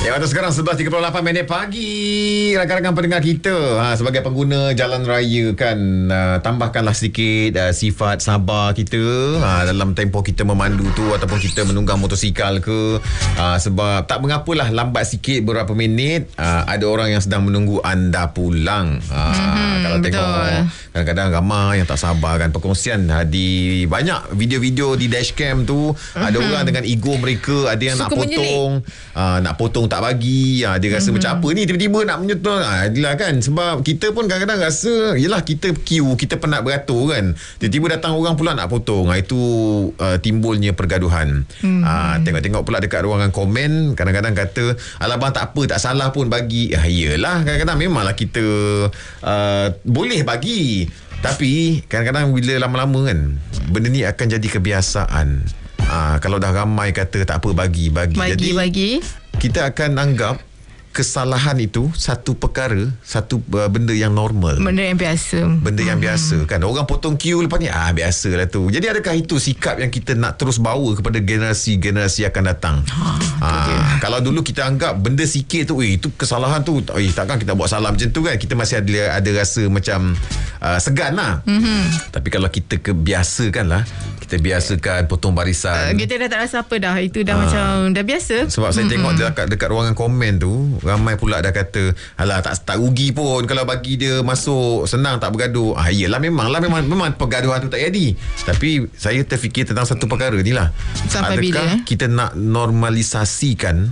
Ya, waktu sekarang 11.38 minit pagi. Rakan-rakan pendengar kita, sebagai pengguna jalan raya kan, tambahkanlah sedikit sifat sabar kita dalam tempoh kita memandu tu, ataupun kita menunggang motosikal ke, sebab tak mengapalah lambat sikit beberapa minit, ada orang yang sedang menunggu anda pulang. Kalau betul. tengok kadang-kadang ramai yang tak sabar kan, perkongsian di banyak video-video di dashcam tu, ada orang dengan ego mereka, ada yang suka nak potong tak bagi, dia rasa macam apa ni tiba-tiba nak menyentuh, adalah kan, sebab kita pun kadang-kadang rasa yelah kita queue, kita penat beratur kan, tiba-tiba datang orang pula nak potong, itu timbulnya pergaduhan. Tengok-tengok pula dekat ruangan komen, kadang-kadang kata alah bang tak apa, tak salah pun bagi. Yelah, kadang-kadang memanglah kita boleh bagi, tapi kadang-kadang bila lama-lama kan benda ni akan jadi kebiasaan. Kalau dah ramai kata tak apa bagi. Jadi kita akan anggap kesalahan itu satu perkara, satu benda yang normal, benda yang biasa. Benda yang biasa kan. Orang potong queue lepas ni biasalah tu. Jadi adakah itu sikap yang kita nak terus bawa kepada generasi akan datang? Kalau dulu kita anggap benda sikit tu, itu kesalahan tu, takkan kita buat salah macam tu kan, kita masih ada rasa macam segan lah. Tapi kalau kita kebiasakan lah, kita biasakan potong barisan, kita dah tak rasa apa dah. Itu dah macam dah biasa. Sebab saya tengok dekat ruangan komen tu, ramai pula dah kata alah tak rugi pun kalau bagi dia masuk, senang tak bergaduh. Yelah memang pergaduhan tu tak jadi. Tapi saya terfikir tentang satu perkara ni lah, sampai adakah bila kita nak normalisasikan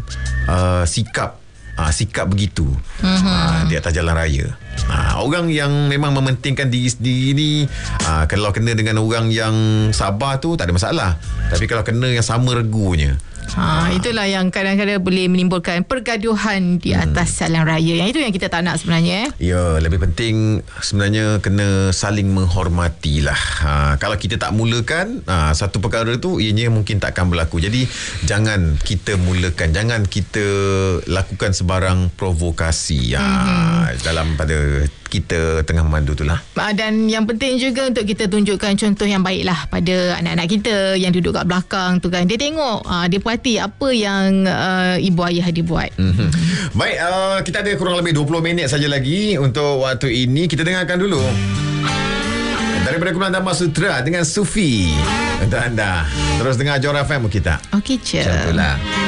sikap begitu di atas jalan raya. Orang yang memang mementingkan diri sendiri ni, kalau kena dengan orang yang sabar tu tak ada masalah. Tapi kalau kena yang sama regunya, itulah yang kadang-kadang boleh menimbulkan pergaduhan di atas jalan raya. Yang itu yang kita tak nak sebenarnya. Ya, lebih penting sebenarnya kena saling menghormati lah. Kalau kita tak mulakan satu perkara tu, ianya mungkin tak akan berlaku. Jadi jangan kita mulakan, jangan kita lakukan sebarang provokasi dalam pada kita tengah memandu tu lah. Dan yang penting juga untuk kita tunjukkan contoh yang baik lah pada anak-anak kita yang duduk kat belakang tu kan. Dia tengok, dia perhati apa yang ibu ayah dia buat. Baik, kita ada kurang lebih 20 minit saja lagi untuk waktu ini. Kita dengarkan dulu daripada kumpulan Dhamma Sutra dengan Sufi untuk anda. Terus dengar Johor FM kita. Okey je. Macam itulah.